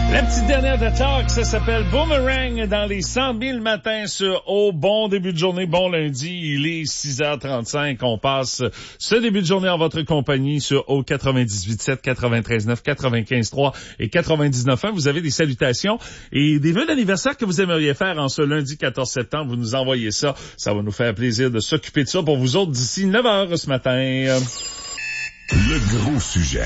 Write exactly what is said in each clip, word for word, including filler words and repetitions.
La petite dernière de talk, ça s'appelle Boomerang dans les cent mille matins sur Au. Bon début de journée, bon lundi, il est six heures trente-cinq. On passe ce début de journée en votre compagnie sur Au quatre-vingt-dix-huit sept, quatre-vingt-treize neuf, quatre-vingt-quinze trois et quatre-vingt-dix-neuf un. Vous avez des salutations et des vœux d'anniversaire que vous aimeriez faire en ce lundi quatorze septembre. Vous nous envoyez ça. Ça va nous faire plaisir de s'occuper de ça pour vous autres d'ici neuf heures ce matin. Le gros sujet.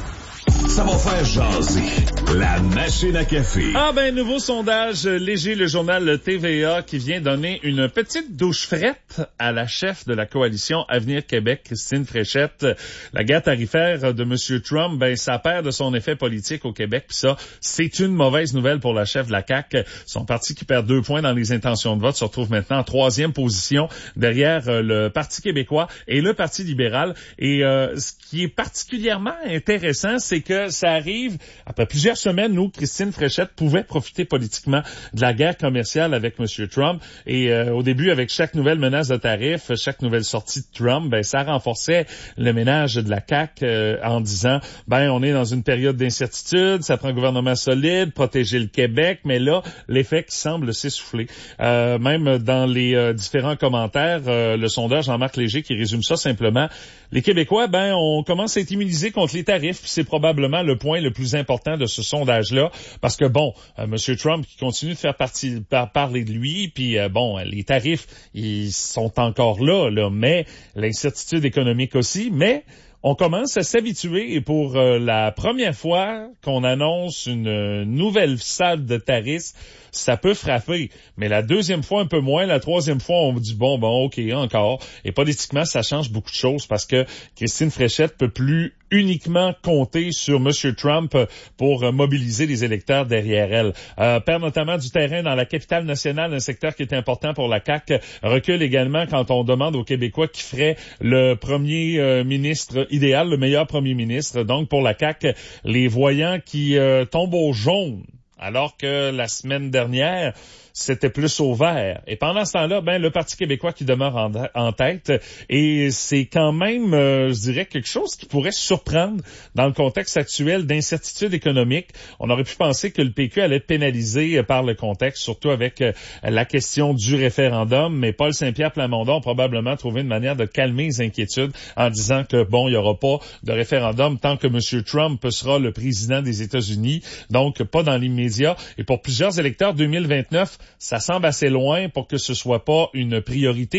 Ça va faire jaser. La machine à café. Ah ben, nouveau sondage léger, le journal T V A qui vient donner une petite douche frette à la chef de la coalition Avenir Québec, Christine Fréchette. La guerre tarifaire de M. Trump, ben ça perd de son effet politique au Québec, puis ça, c'est une mauvaise nouvelle pour la chef de la C A Q. Son parti qui perd deux points dans les intentions de vote se retrouve maintenant en troisième position derrière euh, le Parti québécois et le Parti libéral. Et euh, ce qui est particulièrement intéressant, c'est que ça arrive après plusieurs semaines où Christine Fréchette pouvait profiter politiquement de la guerre commerciale avec M. Trump. Et euh, au début, avec chaque nouvelle menace de tarif, chaque nouvelle sortie de Trump, ben ça renforçait le ménage de la C A Q euh, en disant, ben on est dans une période d'incertitude, ça prend un gouvernement solide, protéger le Québec, mais là, l'effet qui semble s'essouffler. Euh, même dans les euh, différents commentaires, euh, le sondeur Jean-Marc Léger qui résume ça simplement, les Québécois, ben on commence à être immunisés contre les tarifs, puis c'est probablement le point le plus important de ce sondage-là, parce que bon, euh, M. Trump qui continue de faire partie, par, parler de lui, puis euh, bon, les tarifs, ils sont encore là, là, mais l'incertitude économique aussi, mais on commence à s'habituer et pour euh, la première fois qu'on annonce une euh, nouvelle salle de tarifs, ça peut frapper. Mais la deuxième fois, un peu moins. La troisième fois, on dit bon, bon, OK, encore. Et politiquement, ça change beaucoup de choses parce que Christine Fréchette peut plus uniquement compter sur M. Trump pour euh, mobiliser les électeurs derrière elle. Euh, perd notamment du terrain dans la capitale nationale, un secteur qui est important pour la C A Q. Recule également quand on demande aux Québécois qui ferait le premier euh, ministre idéal, le meilleur premier ministre. Donc, pour la C A Q, les voyants qui euh, tombent au jaune, alors que la semaine dernière, c'était plus au vert. Et pendant ce temps-là, ben le Parti québécois qui demeure en, en tête. Et c'est quand même, euh, je dirais, quelque chose qui pourrait surprendre dans le contexte actuel d'incertitude économique. On aurait pu penser que le P Q allait être pénalisé par le contexte, surtout avec euh, la question du référendum. Mais Paul Saint-Pierre Plamondon a probablement trouvé une manière de calmer les inquiétudes en disant que, bon, il n'y aura pas de référendum tant que M. Trump sera le président des États-Unis. Donc, pas dans l'immédiat. Et pour plusieurs électeurs, deux mille vingt-neuf, ça semble assez loin pour que ce soit pas une priorité.